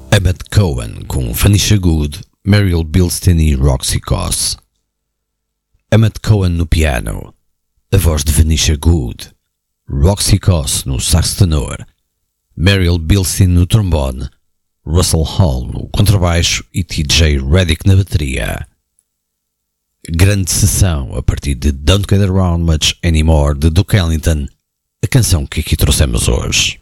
Emmet Cohen com Phanisha Good, Mariel Bilstein e Roxy Coss. Emmet Cohen no piano, a voz de Phanisha Good, Roxy Coss no sax tenor, Mariel Bilstein no trombone, Russell Hall no contrabaixo e TJ Reddick na bateria. Grande sessão a partir de Don't Get Around Much Anymore de Duke Ellington, a canção que aqui trouxemos hoje.